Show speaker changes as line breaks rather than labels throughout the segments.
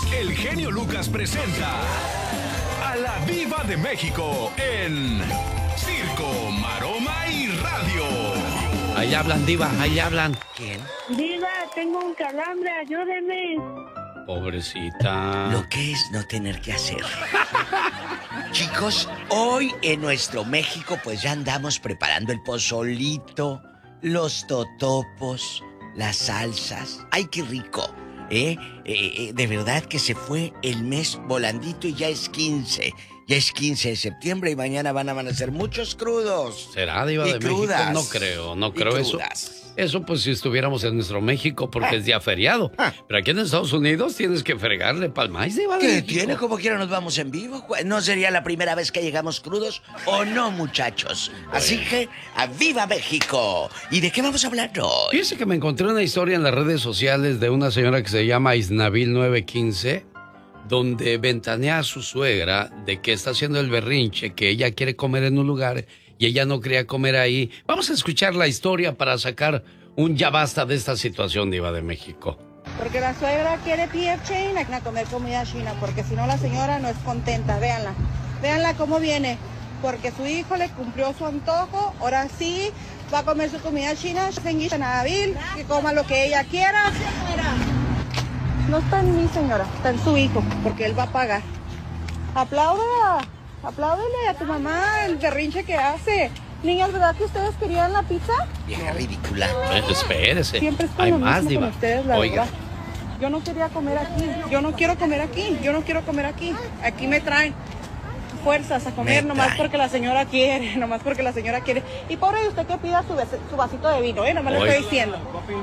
el genio Lucas presenta a la Diva de México en Circo, Maroma y Radio.
Ahí hablan, Diva, ahí hablan.
¿Quién?
Diva, tengo un calambre, ayúdeme.
Pobrecita.
Lo que es no tener que hacer. Chicos, hoy en nuestro México pues ya andamos preparando el pozolito, los totopos, las salsas. ¡Ay, qué rico! De verdad que se fue el mes volandito y ya es 15. Ya es 15 de septiembre y mañana van a amanecer muchos crudos.
¿Será, Diva de
crudas.
México? No creo eso.
Crudas.
Eso pues si estuviéramos en nuestro México porque es día feriado. Pero aquí en Estados Unidos tienes que fregarle palmáis, Diva de
¿Qué
México.
tiene? Como quiera nos vamos en vivo. ¿No sería la primera vez que llegamos crudos o no, muchachos? Así que, ¡a viva México! ¿Y de qué vamos a hablar hoy?
Fíjese que me encontré una historia en las redes sociales de una señora que se llama Isnabil 915, donde ventanea a su suegra de que está haciendo el berrinche, que ella quiere comer en un lugar y ella no quería comer ahí. Vamos a escuchar la historia para sacar un ya basta de esta situación, Diva de México.
Porque la suegra quiere PF China a comer comida china, porque si no la señora no es contenta. Véanla, véanla cómo viene, porque su hijo le cumplió su antojo, ahora sí va a comer su comida china, que coma lo que ella quiera. No está en mí, señora, está en su hijo, porque él va a pagar. Apláudele a tu mamá el berrinche que hace. Niñas, ¿verdad que ustedes querían la pizza?
Vieja ridícula.
Espérese.
Siempre es
Hay
lo
más,
mismo
Diva.
con ustedes, la
Oiga.
verdad. Yo no quería comer aquí, yo no quiero comer aquí, yo no quiero comer aquí. Aquí me traen fuerzas a comer nomás porque la señora quiere, nomás porque la señora quiere. Y pobre de usted que pida su vasito de vino, nomás le estoy diciendo.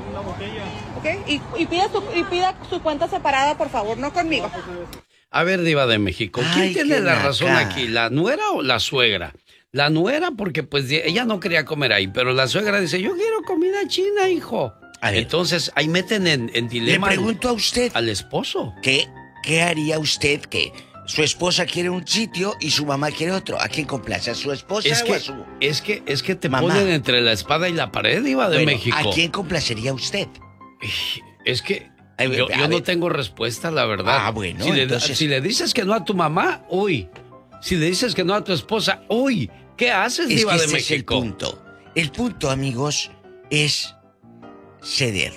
¿Ok? Y pida su cuenta separada, por favor, no conmigo.
A ver, Diva de México, ¿quién
Ay,
tiene
qué
la razón
naca.
aquí? ¿La nuera o la suegra? La nuera porque pues ella no quería comer ahí, pero la suegra dice, yo quiero comida china, hijo.
A ver.
Entonces ahí meten en
Le
dilema
pregunto a usted,
al esposo.
¿qué haría usted que su esposa quiere un sitio y su mamá quiere otro? ¿A quién complace? ¿A su esposa
Es
o a su...?
que te
Mamá.
ponen entre la espada y la pared, Diva de
Bueno,
México.
¿a quién complacería usted?
Es que
A ver,
yo
a
no
ver.
tengo respuesta, la verdad.
Ah, bueno,
si le dices que no a tu mamá, uy. Si le dices que no a tu esposa, uy. ¿Qué haces,
Es
Diva
que
de
ese es el
México?
punto. El punto, amigos, es ceder.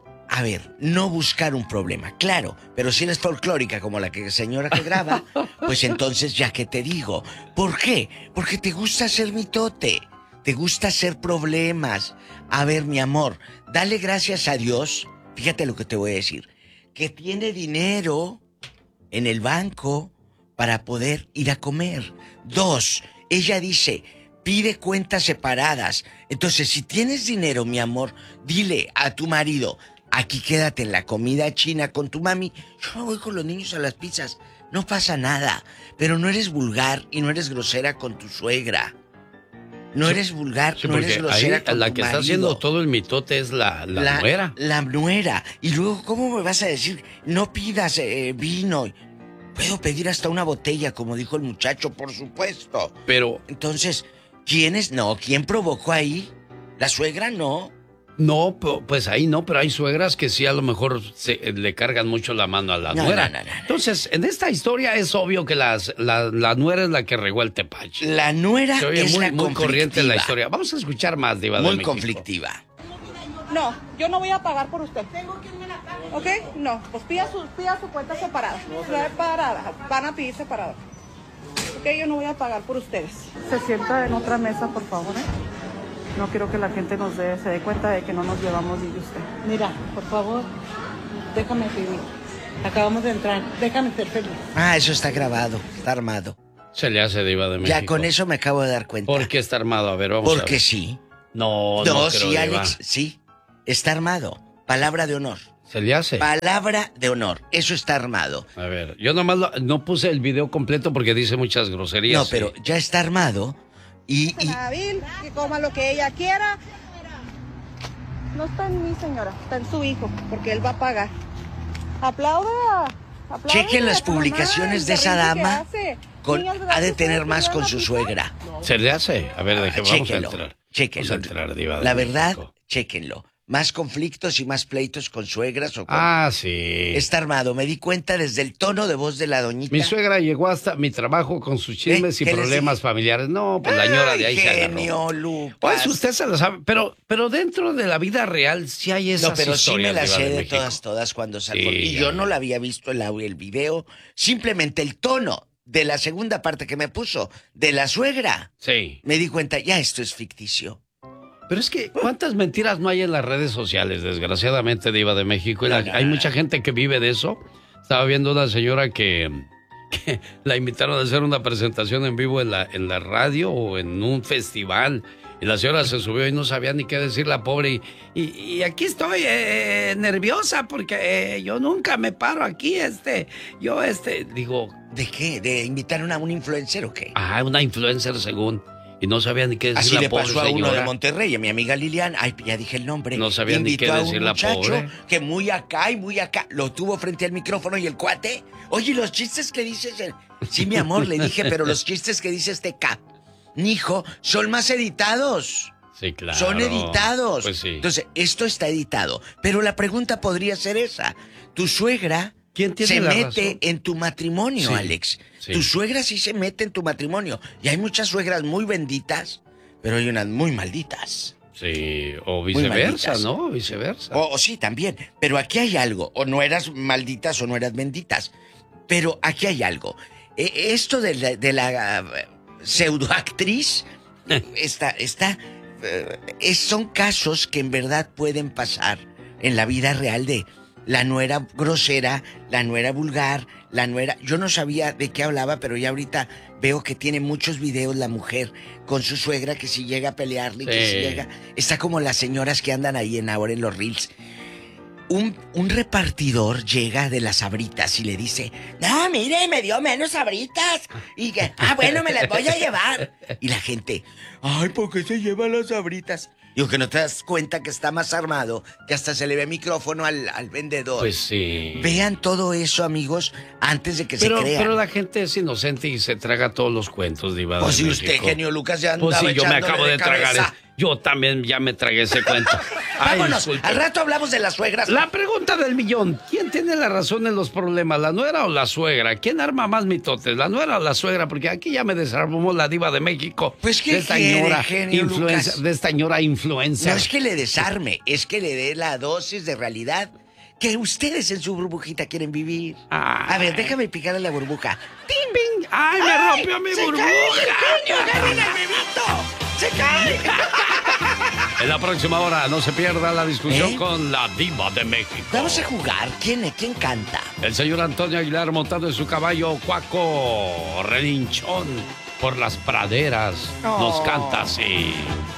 A ver, no buscar un problema, claro, pero si eres folclórica como la señora que graba, pues entonces ya que te digo. ¿Por qué? Porque te gusta hacer mitote, te gusta hacer problemas. A ver, mi amor, dale gracias a Dios, fíjate lo que te voy a decir, que tiene dinero en el banco para poder ir a comer. 2, ella dice, pide cuentas separadas. Entonces, si tienes dinero, mi amor, dile a tu marido, aquí quédate en la comida china con tu mami. Yo me voy con los niños a las pizzas. No pasa nada. Pero no eres vulgar y no eres grosera con tu suegra. No eres vulgar,
Sí,
no eres
porque
grosera
ahí
con
la
tu
que está
marido.
haciendo todo el mitote es la nuera.
La nuera. Y luego, ¿cómo me vas a decir? No pidas vino. Puedo pedir hasta una botella, como dijo el muchacho, por supuesto.
Pero
Entonces, ¿quién es? No, ¿quién provocó ahí? ¿La suegra? No.
no, pues ahí no, pero hay suegras que sí a lo mejor le cargan mucho la mano a la
No,
nuera.
no.
Entonces, en esta historia es obvio que la nuera es la que regó el tepache.
La nuera
Se oye
es
muy,
la
muy corriente la
conflictiva.
historia. Vamos a escuchar más, Diva de
Muy
México.
conflictiva.
No, yo no voy a pagar por usted. Tengo que irme a la calle. ¿Ok? No, pues pida su cuenta separada. Separada. Van a pedir separada. Ok, yo no voy a pagar por ustedes. Se sienta en otra mesa, por favor, ¿eh? No quiero que la gente se dé cuenta de que no nos llevamos bien de usted. Mira, por favor, déjame pedir. Acabamos de entrar. Déjame ser feliz.
Ah, eso está grabado, está armado.
Se le hace, Diva de México.
Ya con eso me acabo de dar cuenta.
¿Por qué está armado? A ver, vamos a ver.
Porque sí.
No
No,
creo,
sí,
Diva.
Alex, sí. Está armado. Palabra de honor.
Se le hace.
Palabra de honor. Eso está armado.
A ver, yo nomás no puse el video completo porque dice muchas groserías.
No, pero ya está armado. Y
Nabil, que coma lo que ella quiera. No está en mí, señora, está en su hijo, porque él va a pagar. Apláudela.
chequen las publicaciones de esa dama. Ha de tener más con su suegra.
Se le hace. A ver, vamos a
Chéquenlo.
entrar.
Chéquenlo.
Vamos a entrar, Diva de
La verdad,
México.
chéquenlo. más conflictos y más pleitos con suegras o con...
Ah, sí.
Está armado. Me di cuenta desde el tono de voz de la doñita.
Mi suegra llegó hasta mi trabajo con sus chismes y
¿Qué les
problemas
dije?
familiares. No, pues la ñora de ahí se agarró.
genio, Lucas.
Pues usted se lo sabe, pero dentro de la vida real sí hay esas
No, pero sí
historias.
me la
Diva
sé de
México.
todas cuando salgo.
Sí,
Y
ya,
yo no
ya.
la había visto el video. Simplemente el tono de la segunda parte que me puso de la suegra.
Sí.
Me di cuenta, ya esto es ficticio.
Pero es que, ¿cuántas mentiras no hay en las redes sociales, desgraciadamente, Diva de México? Y hay mucha gente que vive de eso. Estaba viendo una señora que la invitaron a hacer una presentación en vivo en la radio o en un festival. Y la señora se subió y no sabía ni qué decir, la pobre. Y aquí estoy nerviosa porque yo nunca me paro aquí, digo...
¿De qué? ¿De invitar a un influencer o qué?
Ah, una influencer según... Y no sabía ni qué decir
Así
la
le
pobre
pasó a uno
señora.
de Monterrey, a mi amiga Lilian. Ay, ya dije el nombre.
No sabía ni qué
Invitó a
decir
un
la
muchacho
pobre.
que muy acá y muy acá. Lo tuvo frente al micrófono y el cuate. Oye, los chistes que dices... Sí, mi amor, le dije, pero los chistes que dice este hijo son más editados.
Sí, claro.
Son editados.
Pues sí.
Entonces, esto está editado. Pero la pregunta podría ser esa. Tu suegra
¿Quién tiene
se
la
mete
razón?
en tu matrimonio,
Sí,
Alex.
sí.
Tu suegra sí se mete en tu matrimonio. Y hay muchas suegras muy benditas, pero hay unas muy malditas.
Sí, o viceversa,
malditas.
¿no? Viceversa.
O sí, también. Pero aquí hay algo. O no eras malditas o no eras benditas. Pero aquí hay algo. Esto de la pseudoactriz son casos que en verdad pueden pasar en la vida real de la nuera grosera, la nuera vulgar, la nuera... Yo no sabía de qué hablaba, pero ya ahorita veo que tiene muchos videos la mujer con su suegra que si llega a pelearle, que si llega... Está como las señoras que andan ahí ahora en los reels. Un repartidor llega de las sabritas y le dice, no, mire, me dio menos sabritas. Y que, bueno, me las voy a llevar. Y la gente, ay, ¿por qué se lleva las sabritas? Digo, que no te das cuenta que está más armado, que hasta se le ve micrófono al vendedor.
Pues sí.
Vean todo eso, amigos, antes de que se crean.
Pero la gente es inocente y se traga todos los cuentos, Diva de
Pues si
México.
usted, genio Lucas, ya andaba
Pues sí, yo me
echándole
acabo de tragar.
cabeza.
Yo también ya me tragué ese cuento. Ay,
Vámonos,
disculpe.
al rato hablamos de las suegras.
La pregunta del millón. ¿Quién tiene la razón en los problemas? ¿La nuera o la suegra? ¿Quién arma más mitotes? ¿La nuera o la suegra? Porque aquí ya me desarmó la Diva de México.
Pues, ¿qué
de esta
quiere,
ñora
genio
influencer,
Lucas?
de esta ñora influencer.
No es que le desarme, es que le dé la dosis de realidad que ustedes en su burbujita quieren vivir.
Ay.
A ver, déjame picar en la burbuja. ¡Tim,
¡Bing! ¡Ay, me rompió mi
¡Se
burbuja!
cae el genio! ¡Agarren al bebito! ¡Se cae!
En la próxima hora no se pierda la discusión
¿Eh?
con la Diva de México.
Vamos a jugar. ¿Quién canta?
El señor Antonio Aguilar montado en su caballo cuaco relinchón por las praderas nos canta así.